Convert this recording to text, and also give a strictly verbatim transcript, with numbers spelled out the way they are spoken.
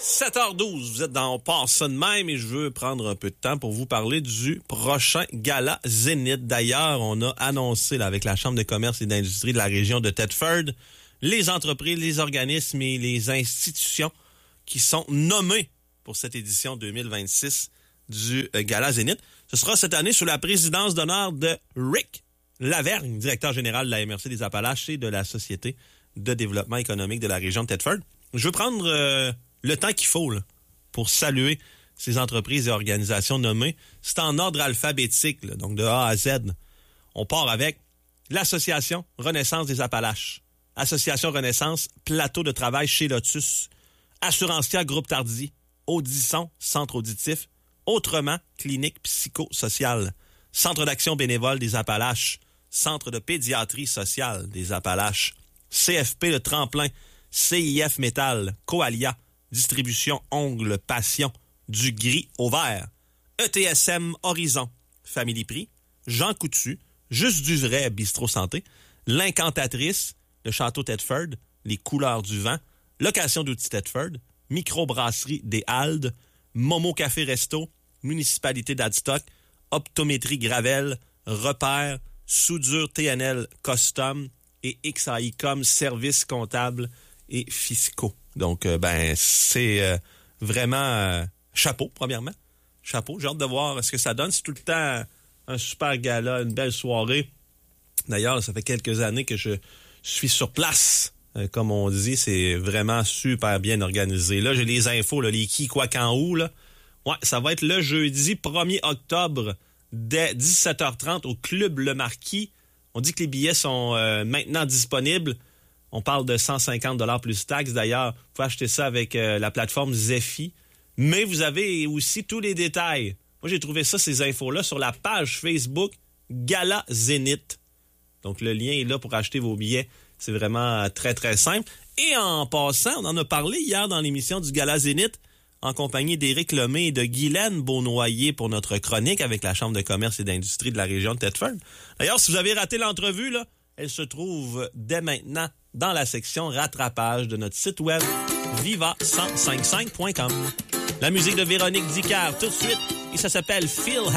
sept heures douze, vous êtes dans On passe ça de même et je veux prendre un peu de temps pour vous parler du prochain Gala Zénith. D'ailleurs, on a annoncé là, avec la Chambre de commerce et d'industrie de la région de Thetford, les entreprises, les organismes et les institutions qui sont nommés pour cette édition deux mille vingt-six du Gala Zénith. Ce sera cette année sous la présidence d'honneur de Rick Lavergne, directeur général de la M R C des Appalaches et de la Société de développement économique de la région de Thetford. Je veux prendre euh, le temps qu'il faut là, pour saluer ces entreprises et organisations nommées. C'est en ordre alphabétique, là, donc de A à Z. On part avec l'Association Renaissance des Appalaches, Association Renaissance, Plateau de travail chez Lotus, Assurancière Groupe Tardy, Audisson, Centre auditif, Autrement, Clinique psychosociale, Centre d'action bénévole des Appalaches, Centre de pédiatrie sociale des Appalaches, C F P Le Tremplin, C I F Métal, Coalia, Distribution Ongles Passion, du gris au vert, E T S M Horizon, Family Prix, Jean Coutu, Juste du vrai Bistrot Santé, L'Incantatrice, le Château Thetford, Les Couleurs du Vent, Location d'outils Thetford, Microbrasserie des Haldes, Momo Café Resto, Municipalité d'Adstock, Optométrie Gravel, Repère, Soudure T N L Custom et X A I comme services comptables et fiscaux. Donc, euh, ben, c'est euh, vraiment euh, chapeau, premièrement. Chapeau. J'ai hâte de voir ce que ça donne. C'est tout le temps un super gala, une belle soirée. D'ailleurs, ça fait quelques années que je suis sur place. Euh, comme on dit, c'est vraiment super bien organisé. Là, j'ai les infos, là, les qui, quoi, quand, où. Là. Ouais, ça va être le jeudi premier octobre dès dix-sept heures trente au Club Le Marquis. On dit que les billets sont euh, maintenant disponibles. On parle de cent cinquante dollars plus taxes. D'ailleurs, vous pouvez acheter ça avec euh, la plateforme Zephy. Mais vous avez aussi tous les détails. Moi, j'ai trouvé ça, ces infos-là, sur la page Facebook Gala Zénith. Donc, le lien est là pour acheter vos billets. C'est vraiment très, très simple. Et en passant, on en a parlé hier dans l'émission du Gala Zénith en compagnie d'Éric Lemay et de Guylaine Beaunoyer pour notre chronique avec la Chambre de commerce et d'industrie de la région de Thetford. D'ailleurs, si vous avez raté l'entrevue, là, elle se trouve dès maintenant dans la section rattrapage de notre site web viva cent cinquante-cinq point com. La musique de Véronique Dicker tout de suite et ça s'appelle Feel